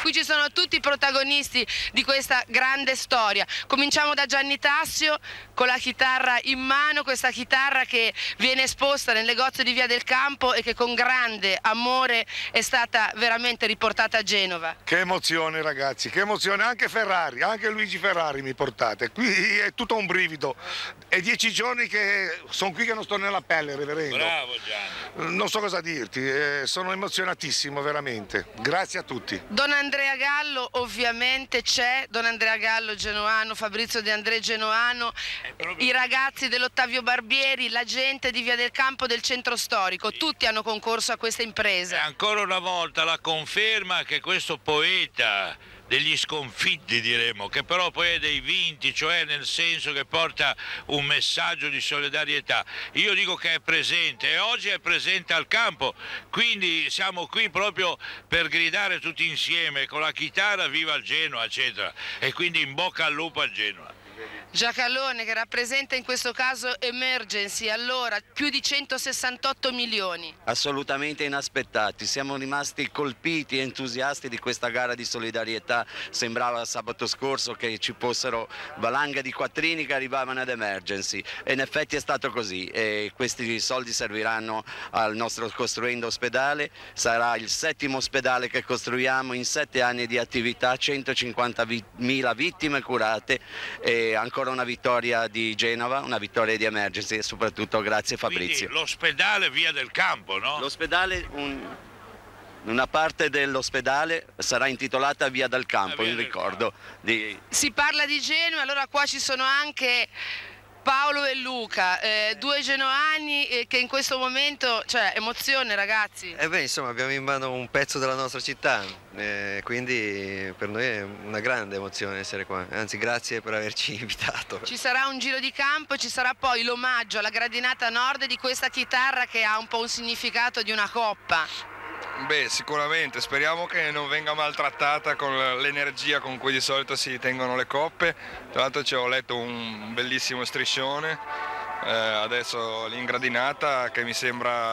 Qui ci sono tutti i protagonisti di questa grande storia. Cominciamo da Gianni Tassio con la chitarra in mano, questa chitarra che viene esposta nel negozio di Via del Campo e che con grande amore è stata veramente riportata a Genova. Che emozione ragazzi, che emozione, anche Ferrari, anche Luigi Ferrari mi portate, qui è tutto un brivido, è 10 giorni che sono qui che non sto nella pelle, reverendo. Bravo Gianni. Non so cosa dirti, sono emozionatissimo veramente, grazie a tutti. Don Andrea Gallo ovviamente c'è, Don Andrea Gallo genoano, Fabrizio De André genoano, i ragazzi dell'Ottavio Barbieri, la gente di Via del Campo del centro storico, tutti hanno concorso a questa E impresa. ancora una volta la conferma che questo poeta degli sconfitti, diremo, che però poi è dei vinti, cioè nel senso che porta un messaggio di solidarietà. Io dico che è presente e oggi è presente al campo, quindi siamo qui proprio per gridare tutti insieme con la chitarra viva il Genoa, eccetera, e quindi in bocca al lupo al Genoa. Giacalone che rappresenta in questo caso Emergency, allora più di 168 milioni. Assolutamente inaspettati, siamo rimasti colpiti e entusiasti di questa gara di solidarietà. Sembrava sabato scorso che ci fossero valanghe di quattrini che arrivavano ad Emergency e in effetti è stato così, e questi soldi serviranno al nostro Costruendo Ospedale. Sarà il 7° ospedale che costruiamo in 7 anni di attività, 150.000 vittime curate e ancora una vittoria di Genova, una vittoria di Emergency e soprattutto grazie Fabrizio. Quindi l'ospedale Via del Campo, no? L'ospedale, una parte dell'ospedale sarà intitolata Via del Campo, Via in del ricordo di... Si parla di Genova, allora qua ci sono anche Paolo e Luca, due genoani che in questo momento, cioè emozione ragazzi. Insomma abbiamo in mano un pezzo della nostra città, quindi per noi è una grande emozione essere qua, anzi grazie per averci invitato. Ci sarà un giro di campo e ci sarà poi l'omaggio alla gradinata nord di questa chitarra che ha un po' un significato di una coppa. Beh, sicuramente, speriamo che non venga maltrattata con l'energia con cui di solito si tengono le coppe. Tra l'altro ci ho letto un bellissimo striscione, adesso l'ingradinata che mi sembra